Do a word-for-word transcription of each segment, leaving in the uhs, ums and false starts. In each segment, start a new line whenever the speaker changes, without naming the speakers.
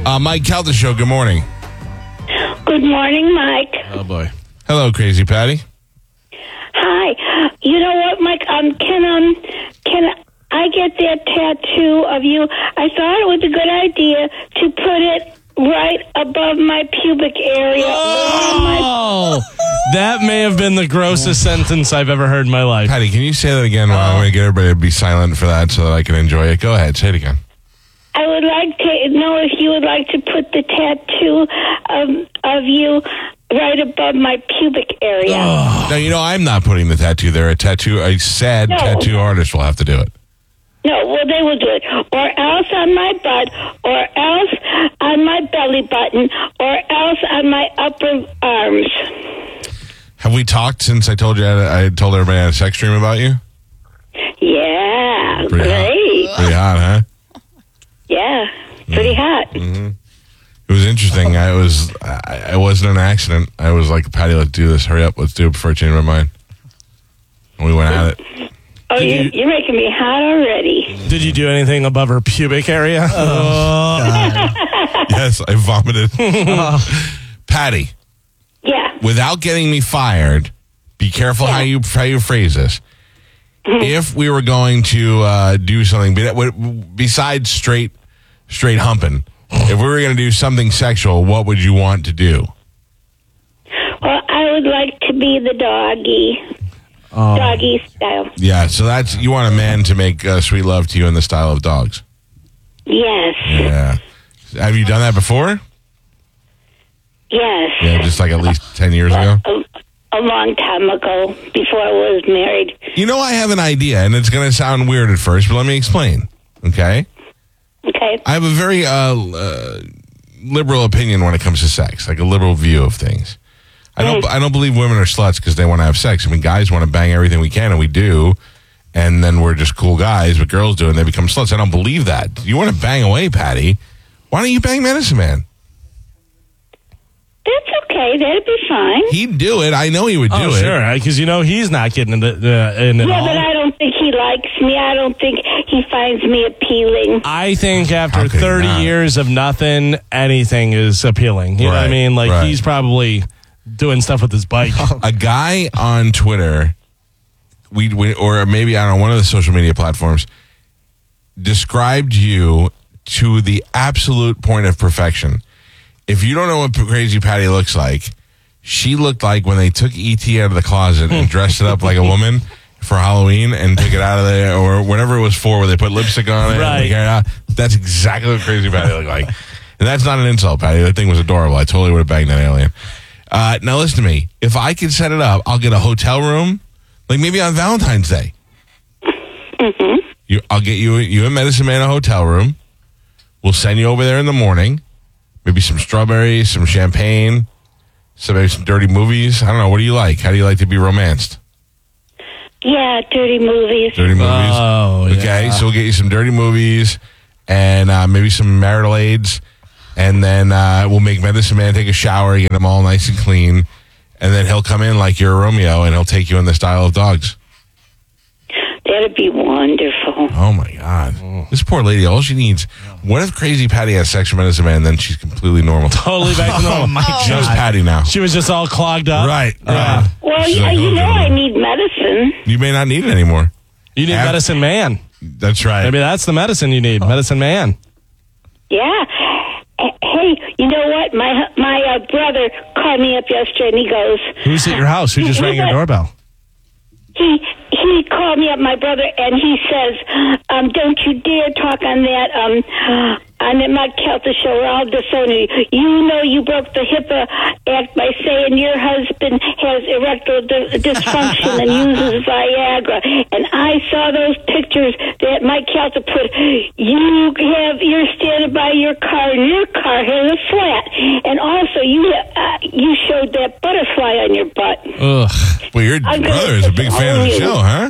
Uh, Mike Calta Show, good morning.
Good morning, Mike.
Oh, boy.
Hello, Crazy Patty.
Hi. You know what, Mike? Um, can um, can I get that tattoo of you? I thought it was a good idea to put it right above my pubic area.
Oh, that may have been the grossest sentence I've ever heard in my life.
Patty, can you say that again? Well, I'm going to get everybody to be silent for that so that I can enjoy it. Go ahead, say it again.
I would like to know if you would like to put the tattoo of, of you right above my pubic area.
Oh. Now, you know, I'm not putting the tattoo there. A tattoo, a sad
No.
tattoo artist will have to do it.
No, well, they will do it. Or else on my butt, or else on my belly button, or else on my upper arms.
Have we talked since I told you I, had a, I told everybody I had a sex dream about you?
Yeah,
Pretty
great.
hot. Pretty hot, huh?
Yeah, pretty hot.
Mm-hmm. It was interesting. I was, I, I wasn't an accident. I was like, Patty, let's do this. Hurry up, let's do it before I change my mind. And we went at it.
Oh, you, you're making me hot already.
Did you do anything above her pubic area?
Oh. Yes, I vomited. Patty,
Yeah.
without getting me fired, be careful how you how you phrase this. If we were going to uh, do something be- besides straight straight humping, if we were going to do something sexual, what would you want to do?
Well, I would like to be the doggy.
Oh.
Doggy style.
Yeah, so that's you want a man to make uh, sweet love to you in the style of dogs.
Yes.
Yeah. Have you done that before?
Yes.
Yeah, just like at least ten years ago.
A, a long time ago, before I was married.
You know, I have an idea, and it's going to sound weird at first, but let me explain. Okay?
Okay.
I have a very uh, uh, liberal opinion when it comes to sex, like a liberal view of things. I don't. I don't believe women are sluts because they want to have sex. I mean, guys want to bang everything we can, and we do, and then we're just cool guys. But girls do, and they become sluts. I don't believe that. You want to bang away, Patty? Why don't you bang Medicine Man?
That's okay. That'd be fine.
He'd do it. I know he would do
oh,
it.
sure, because you know he's not getting into uh, in it
Yeah,
all.
but I don't think he likes me. I don't think he finds me appealing.
I think after
How could he
thirty
not?
years of nothing, anything is appealing. You know what I
Right,
mean? Like
right.
he's probably doing stuff with his bike.
A guy on Twitter, we, we or maybe I don't know, one of the social media platforms, described you to the absolute point of perfection. If you don't know what Crazy Patty looks like, she looked like when they took E T out of the closet and dressed it up like a woman for Halloween and took it out of there, or whatever it was for, where they put lipstick on it.
Right.
And they carried it out. That's exactly what Crazy Patty looked like. And that's not an insult, Patty. That thing was adorable. I totally would have banged that alien. Uh, now listen to me. If I could set it up, I'll get a hotel room, like maybe on Valentine's Day.
Mm-hmm.
You, I'll get you, you and Medicine Man a hotel room. We'll send you over there in the morning. Maybe some strawberries, some champagne, some maybe some dirty movies. I don't know. What do you like? How do you like to be romanced?
Yeah, dirty movies.
Dirty movies.
Oh, yeah.
Okay, so we'll get you some dirty movies and uh, maybe some marital aids. And then uh, we'll make Medicine Man take a shower, get him all nice and clean. And then he'll come in like you're Romeo, and he'll take you in the style of dogs.
That'd be wonderful.
Oh, my God.
Mm.
This poor lady, all she needs... What if Crazy Patty has sex with Medicine Man, and then she's completely normal?
Totally back to normal.
Oh, my
She's
God.
Patty now.
She was just all clogged up.
Right.
Yeah.
Well,
She's
yeah,
like,
you
oh,
know
God.
I need medicine.
You may not need it anymore.
You need
Have-
Medicine Man.
That's right.
Maybe that's the medicine you need. Medicine Man.
Yeah. H- Hey, you know what? My my uh, brother called me up yesterday, and he goes,
Who's at your house? Who just rang your doorbell?
he he called me up, my brother, and he says, um, "Don't you dare talk on that um on the Mike Calta show. We're all disowning you. You know you broke the HIPAA Act by saying your husband has erectile di- dysfunction and uses Viagra. And I saw those pictures that Mike Calta put. You have you're standing by your car, and your car has a flat. And also you uh, you showed that butterfly on your butt.
Ugh.
Well, your
I'm
brother
gonna
is a big fan of the
disown you.
show, huh?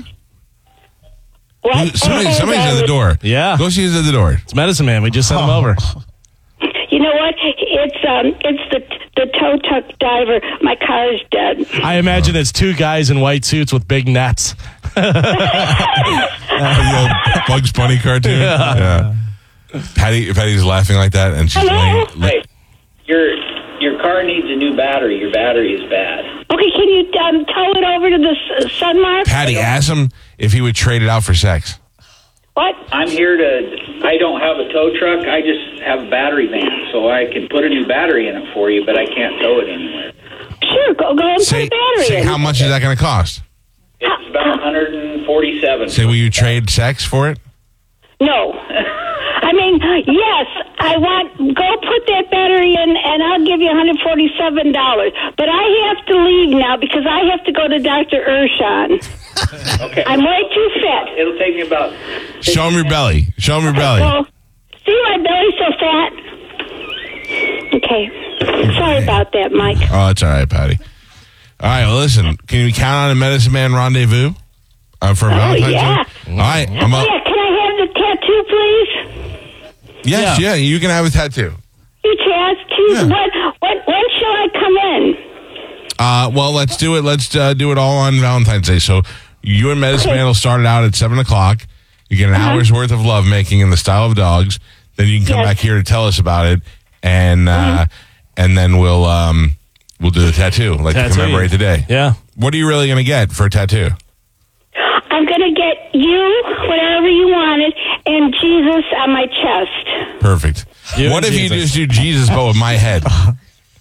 What?
Somebody,
Oh,
somebody's
that
at the
was-
door.
Yeah.
Go see who's at the door.
It's Medicine Man. We just sent him over.
You know what? It's um, it's the the tow truck driver. My car is dead.
I imagine it's two guys in white suits with big nets.
The old Bugs Bunny cartoon. Yeah. Patty, Patty's laughing like that, and she's
Hello?
laying.
Hey, your your car needs a new battery. Your battery is bad.
Okay, can you um, tow it over to the S- Sunmark?
Patty asked him if he would trade it out for sex.
What?
I'm here to. I don't have a tow truck. I just have a battery van, so I can put a new battery in it for you, but I can't tow it anywhere.
Sure, go go and
Say,
put a battery
say
in.
how much is that going to cost?
It's about one hundred forty-seven.
Say, will you trade sex for it?
No. I mean, yes, I want, go put that battery in and I'll give you one hundred forty-seven dollars. But I have to leave now because I have to go to Doctor Urshan.
Okay.
I'm way too fat.
It'll take me about.
Show him your belly. Show him your belly.
So, see my belly's so fat? Okay. Sorry about that, Mike.
Oh, it's all right, Patty. All right, well, listen. Can we count on a Medicine Man rendezvous uh, for Valentine's
Oh, yeah.
Day? All right. I'm
Oh,
up.
yeah, can I have the tattoo, please?
Yes, yeah.
Yeah.
you can have a tattoo.
You Chaz, choose
Yeah.
when, when, when shall I come in?
Uh, well, let's do it. Let's uh, do it all on Valentine's Day. So you and Medicine
Okay.
Man will start it out at seven o'clock. You get an
Uh-huh.
hour's worth of lovemaking in the style of dogs. Then you can come
Yes.
back here to tell us about it, and uh, and then we'll um, we'll do the tattoo, like to
Tattoo.
commemorate the day.
Yeah.
What are you really going to get for a tattoo?
I'm going to get you, whatever you wanted, and Jesus on my chest.
Perfect.
You
what
and
if you
Jesus.
just do Jesus, but with my head?
Oh,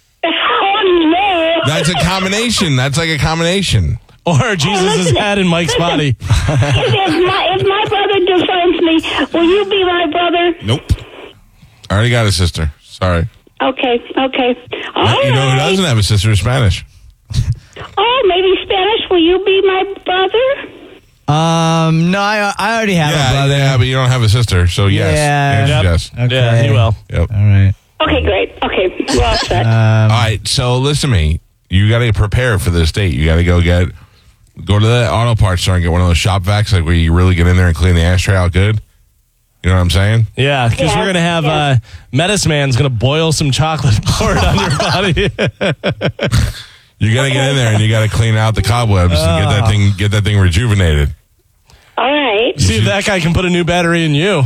no.
That's a combination. That's like a combination.
Or Jesus'
listen,
head in Mike's
listen.
body.
if, if, my, if my brother disowns me, will you be my brother?
Nope. I already got a sister. Sorry.
Okay, okay. All
You know who
right.
doesn't have a sister is Spanish.
Oh, maybe Spanish. Will you be my brother?
Um, no, I, I already have a
Yeah,
brother.
yeah, but you don't have a sister, so yes.
Yeah.
Answer
Yep.
yes.
Okay.
Yeah, he will.
Yep.
All right.
Okay, great. Okay, we're all set.
Um,
All right, so listen to me. You got to prepare for this date. You got to go get, go to the auto parts store and get one of those shop vacs, like where you really get in there and clean the ashtray out good. You know what I'm saying?
Yeah, because
Yeah,
we're going to have
yeah.
uh, Medicine Man's going to boil some chocolate, pour it on your body.
You got to get in there and you got to clean out the cobwebs and get that thing, get that thing rejuvenated.
All right.
See if that guy can put a new battery in you.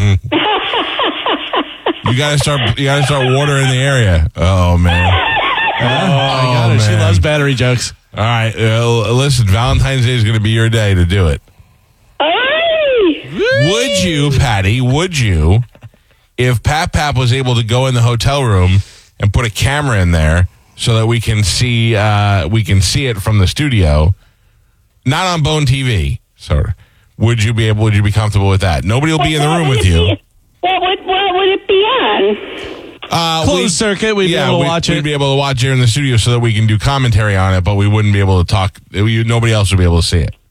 You got to start, you got to start watering the area. Oh man.
I got her. She
man.
loves battery jokes.
All right, uh, listen. Valentine's Day is going to be your day to do it.
All right.
Would you, Patty, would you, if Pap Pap was able to go in the hotel room and put a camera in there so that we can see uh, we can see it from the studio, not on Bone T V, sort of, would you be able, would you be comfortable with that? Nobody will be in the
What
room
would
with
it
you.
be- What would, what would it be on?
Uh,
Closed
we-
circuit, we'd be able to
we'd-
watch
we'd
it.
be able to watch here in the studio so that we can do commentary on it, but we wouldn't be able to talk. You, nobody else would be able to see it.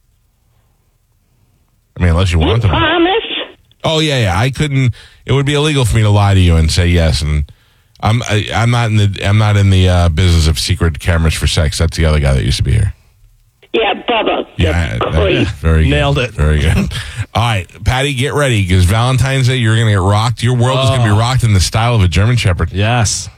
I mean, unless you
You
want to.
promise?
Oh yeah, yeah. I couldn't. It would be illegal for me to lie to you and say yes. And I'm I, I'm not in the I'm not in the uh, business of secret cameras for sex. That's the other guy that used to be here.
Yeah, Bubba.
Yeah,
The
that-
creep.
very good.
Nailed it.
Very good. All right, Patty, get ready because Valentine's Day you're gonna get rocked. Your world is gonna be
Oh.
rocked in the style of a German Shepherd.
Yes.